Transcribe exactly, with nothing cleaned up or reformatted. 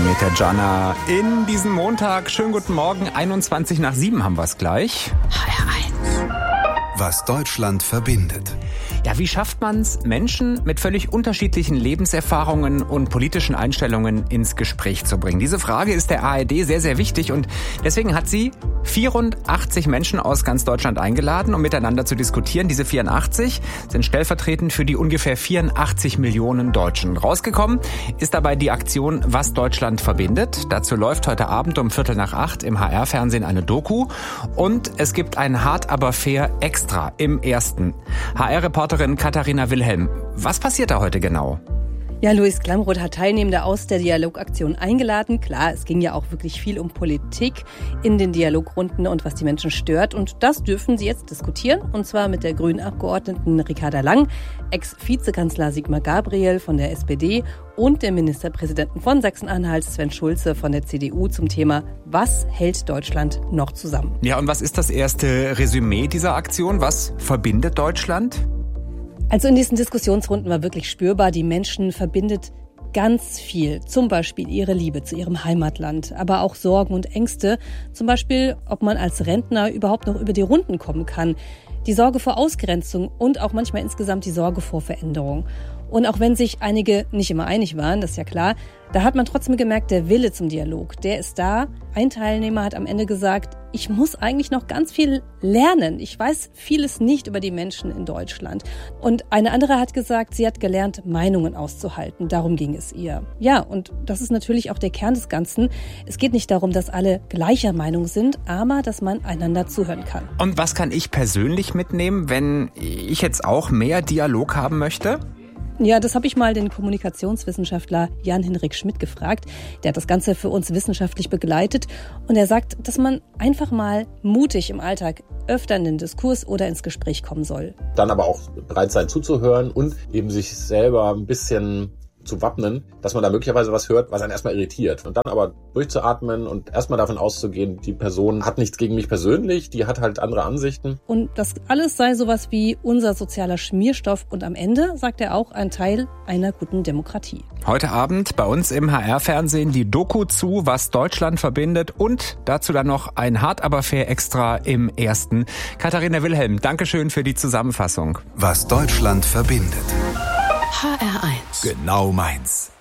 Mit der Jana in diesem Montag. Schönen guten Morgen. einundzwanzig nach sieben haben wir es gleich. H R eins. Was Deutschland verbindet. Ja, wie schafft man es, Menschen mit völlig unterschiedlichen Lebenserfahrungen und politischen Einstellungen ins Gespräch zu bringen? Diese Frage ist der A R D sehr, sehr wichtig und deswegen hat sie vierundachtzig Menschen aus ganz Deutschland eingeladen, um miteinander zu diskutieren. Diese vierundachtzig sind stellvertretend für die ungefähr vierundachtzig Millionen Deutschen. Rausgekommen ist dabei die Aktion Was Deutschland verbindet. Dazu läuft heute Abend um Viertel nach acht im H R-Fernsehen eine Doku und es gibt ein Hart aber fair Extra im ersten. H R-Reporterin Katharina Wilhelm, was passiert da heute genau? Ja, Luis Klamroth hat Teilnehmende aus der Dialogaktion eingeladen. Klar, es ging ja auch wirklich viel um Politik in den Dialogrunden und was die Menschen stört. Und das dürfen sie jetzt diskutieren. Und zwar mit der grünen Abgeordneten Ricarda Lang, Ex-Vizekanzler Sigmar Gabriel von der S P D und dem Ministerpräsidenten von Sachsen-Anhalt, Sven Schulze von der C D U zum Thema Was hält Deutschland noch zusammen? Ja, und was ist das erste Resümee dieser Aktion? Was verbindet Deutschland? Also in diesen Diskussionsrunden war wirklich spürbar, die Menschen verbindet ganz viel. Zum Beispiel ihre Liebe zu ihrem Heimatland, aber auch Sorgen und Ängste. Zum Beispiel, ob man als Rentner überhaupt noch über die Runden kommen kann. Die Sorge vor Ausgrenzung und auch manchmal insgesamt die Sorge vor Veränderung. Und auch wenn sich einige nicht immer einig waren, das ist ja klar, da hat man trotzdem gemerkt, der Wille zum Dialog, der ist da. Ein Teilnehmer hat am Ende gesagt, ich muss eigentlich noch ganz viel lernen. Ich weiß vieles nicht über die Menschen in Deutschland. Und eine andere hat gesagt, sie hat gelernt, Meinungen auszuhalten. Darum ging es ihr. Ja, und das ist natürlich auch der Kern des Ganzen. Es geht nicht darum, dass alle gleicher Meinung sind, aber dass man einander zuhören kann. Und was kann ich persönlich mitnehmen, wenn ich jetzt auch mehr Dialog haben möchte? Ja, das habe ich mal den Kommunikationswissenschaftler Jan-Henrik Schmidt gefragt. Der hat das Ganze für uns wissenschaftlich begleitet. Und er sagt, dass man einfach mal mutig im Alltag öfter in den Diskurs oder ins Gespräch kommen soll. Dann aber auch bereit sein zuzuhören und eben sich selber ein bisschen zu wappnen, dass man da möglicherweise was hört, was einen erstmal irritiert. Und dann aber durchzuatmen und erstmal davon auszugehen, die Person hat nichts gegen mich persönlich, die hat halt andere Ansichten. Und das alles sei sowas wie unser sozialer Schmierstoff und am Ende, sagt er auch, ein Teil einer guten Demokratie. Heute Abend bei uns im H R-Fernsehen die Doku zu Was Deutschland verbindet und dazu dann noch ein Hart aber fair Extra im ersten. Katharina Wilhelm, Dankeschön für die Zusammenfassung. Was Deutschland verbindet. H R eins. Genau meins.